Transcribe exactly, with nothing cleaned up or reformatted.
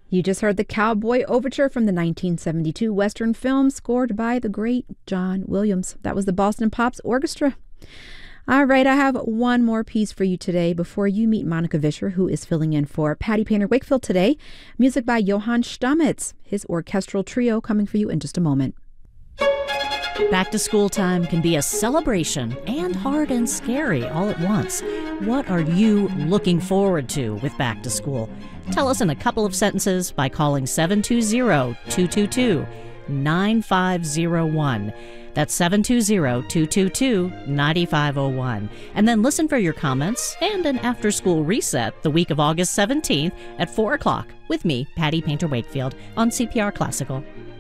You just heard the Cowboy Overture from the nineteen seventy-two Western film scored by the great John Williams. That was the Boston Pops Orchestra. All right, I have one more piece for you today before you meet Monica Vischer, who is filling in for Patty Painter Wakefield today. Music by Johann Stamitz, his orchestral trio coming for you in just a moment. Back to school time can be a celebration and hard and scary all at once. What are you looking forward to with back to school? Tell us in a couple of sentences by calling seven two zero, two two two, nine five zero one. That's seven two zero, two two two, nine five zero one. And then listen for your comments and an after-school reset the week of August seventeenth at four o'clock with me, Patty Painter Wakefield, on C P R Classical.